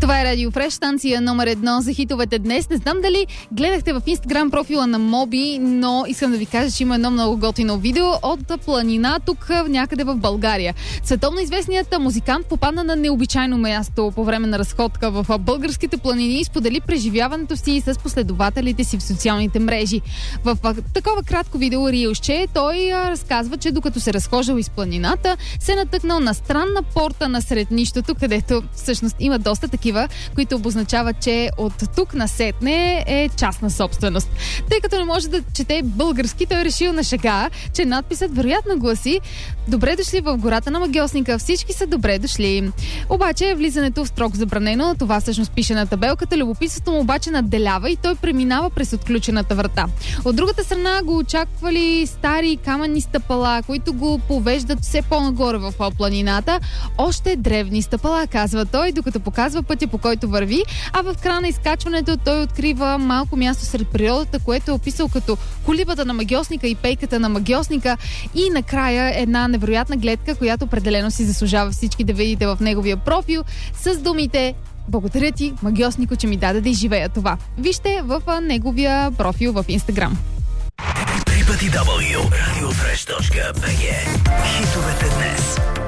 Това е Радио Фреш, станция номер 1 за хитовете днес. Не знам дали гледахте в Инстаграм профила на Моби, но искам да ви кажа, че има едно много готино видео от планина тук някъде в България. Световно известният музикант попадна на необичайно място по време на разходка в българските планини и сподели преживяването си с последователите си в социалните мрежи. В такова кратко видео рилсче той разказва, че докато се разхождал из планината, се натъкнал на странна порта насред нищото, където всъщност има доста такива, които обозначават, че от тук насетне е частна собственост. Тъй като не може да чете български, той решил на шега, че надписът вероятно гласи: "Добре дошли в гората на магьосника, всички са добре дошли." Обаче влизането в строго забранено, това всъщност пише на табелката. Любопитството му обаче надделява и той преминава през отключената врата. От другата страна го очаквали стари каменни стъпала, които го повеждат все по-нагоре в планината. Още древни стъпала, казва той, докато показва пътя, по който върви, а в края на изкачването той открива малко място сред природата, което е описал като колибата на магьосника и пейката на магьосника, и накрая една невероятна гледка, която определено си заслужава всички да видите в неговия профил, с думите: "Благодаря ти, магьоснико, че ми даде да изживея това." Вижте в неговия профил в Инстаграм. www.radiofresh.bg. Хитовете днес.